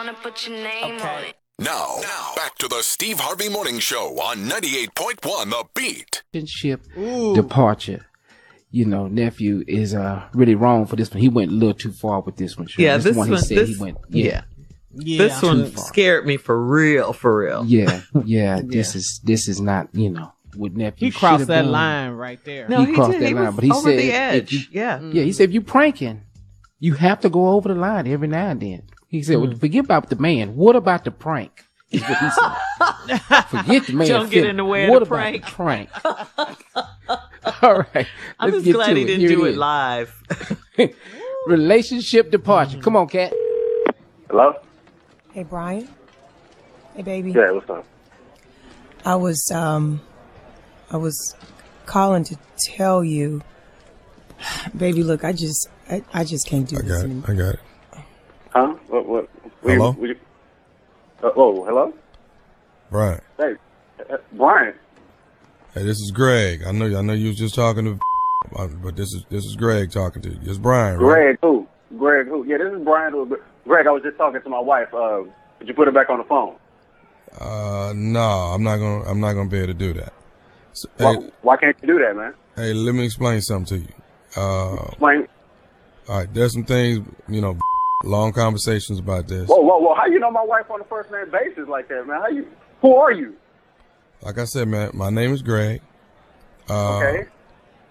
wanna put your name on it. Now, back to the Steve Harvey Morning Show on 98.1 The Beat. Relationship departure. You know, nephew is really wrong for this one. He went a little too far with this one. Sure. Yeah, this one he said he went. Yeah. This one scared me for real. Yeah. This is not, you know, what nephew. He crossed that line right there. No, he crossed did. that He line, was but he over said, the edge. yeah, he said if you pranking, you have to go over the line every now and then. He said, well, forget about the man. What about the prank? Is what he said. Forget the man. Don't get in the way of what the about prank. the prank? All right. I'm let's just get glad to he it. didn't Here do it it is. live. Relationship departure. Come on, Kat. Hello? Hey, Brian. Hey, baby. Yeah, what's up? I was calling to tell you, baby, look, I just can't do this anymore. I got it. Huh? What? Hello? Hello? Brian. Hey, Brian. Hey, this is Greg. I know you was just talking to, but this is Greg talking to you. It's Brian, right? Greg who? Yeah, this is Brian. Greg, I was just talking to my wife. Did you put her back on the phone? No, I'm not gonna be able to do that. So, Why can't you do that, man? Hey, let me explain something to you. Explain. All right, there's some things, you know, long conversations about this. Whoa! How you know my wife on a first name basis like that, man? Who are you? Like I said, man, my name is Greg. Okay.